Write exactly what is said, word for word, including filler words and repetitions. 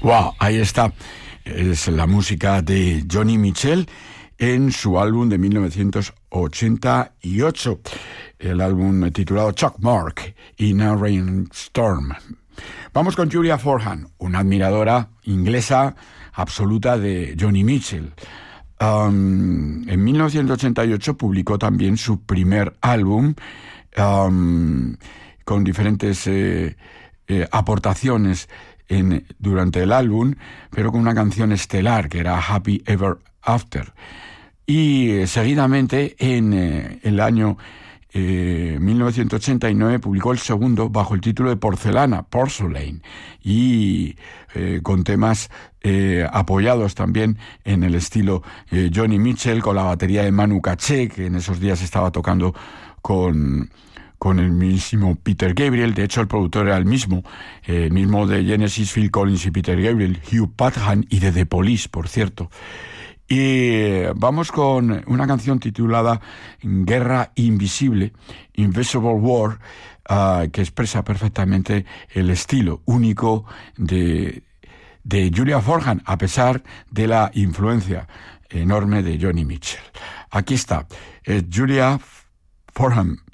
Wow, ahí está. Es la música de Joni Mitchell en su álbum de mil novecientos ochenta y ocho, el álbum titulado Chuck Mark in a Rainstorm. Vamos con Julia Forhan, una admiradora inglesa absoluta de Joni Mitchell. Um, en mil novecientos ochenta y ocho publicó también su primer álbum um, con diferentes eh, eh, aportaciones en, durante el álbum, pero con una canción estelar que era Happy Ever After. Y eh, seguidamente en eh, el año eh, mil novecientos ochenta y nueve publicó el segundo bajo el título de Porcelana, Porcelain, y eh, con temas eh, apoyados también en el estilo eh, Joni Mitchell, con la batería de Manu Katché, que en esos días estaba tocando con... con el mismo Peter Gabriel. De hecho, el productor era el mismo, eh, el mismo de Genesis, Phil Collins y Peter Gabriel, Hugh Padgham, y de The Police, por cierto. Y vamos con una canción titulada Guerra Invisible, Invisible War, uh, que expresa perfectamente el estilo único de, de Julia Forhan, a pesar de la influencia enorme de Joni Mitchell. Aquí está, es Julia Forhan.